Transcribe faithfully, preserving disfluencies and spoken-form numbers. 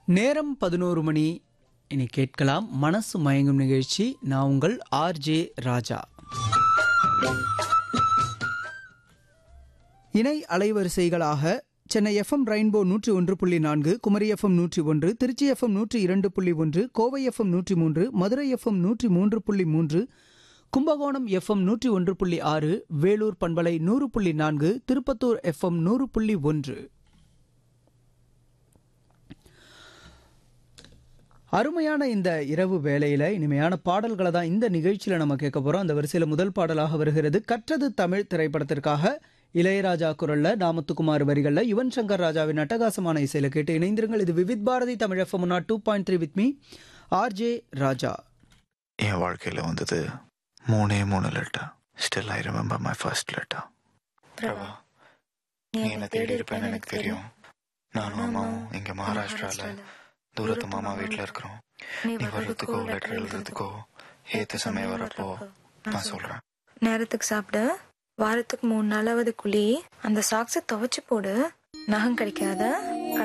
நேரம் பதினோரு மணி. இனி கேட்கலாம் மனசு மயங்கும் நிகழ்ச்சி. நான் உங்கள் ஆர்ஜே ராஜா. இணை அலைவரிசைகளாக சென்னை எஃப்எம் ரெயின்போ நூற்றி ஒன்று புள்ளி நான்கு, குமரி எஃப்எம் நூற்றி ஒன்று, திருச்சி எஃப்எம் நூற்றி இரண்டு புள்ளி ஒன்று, கோவை எஃப்எம் நூற்றி மூன்று, மதுரை எஃப்எம் நூற்றி மூன்று புள்ளி மூன்று, கும்பகோணம் எஃப்எம் நூற்றி ஒன்று புள்ளி ஆறு, வேலூர் பண்பலை நூறு புள்ளி நான்கு, திருப்பத்தூர் எஃப்எம் நூறு புள்ளி ஒன்று. அருமையான இந்த இரவு வேளையில இனிமையான பாடல்களை தான் இந்த நிகழ்ச்சியில நம்ம கேட்க போறோம். அந்த வரிசையில முதல் பாடலாக வருகிறது கற்றது தமிழ் திரைப்படத்திற்காக இளையராஜா குரல்ல, நாமத்துக்குமார் வரிகள்ல, யுவன் சங்கர் ராஜாவின் அட்டகாசமான இசையில கேட்டு இணைந்திருங்கள். இது Vividh Bharathi Tamil FM two point three with me RJ ராஜா. என் வாழ்க்கையில வந்தது மூணே மூணு letter. Still I remember my first letter. Prabha, நீ என்ன தேடி இருப்பேன்னு எனக்கு தெரியும். நானும் அம்மாவும் இங்க மகாராஷ்டிரால தூரத்து மாமா வீட்டுல இருக்கிறோம். நீ வர்றதுக்கோ லெட்டர் எழுதுறதுக்கோ ஏத்த சமயம் வரப்போ நான் சொல்றேன். நேரத்துக்கு சாப்பிடு, வாரத்துக்கு மூணு நாளாவது குழி, அந்த சாக்ஸை துவைச்சு போடு, நகம் கிடைக்காத.